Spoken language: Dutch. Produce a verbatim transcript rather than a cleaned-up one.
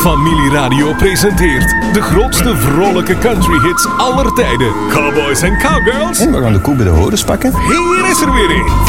Familieradio presenteert de grootste vrolijke country hits aller tijden. Cowboys en cowgirls. En we gaan de koe bij de horens pakken. Hier is er weer een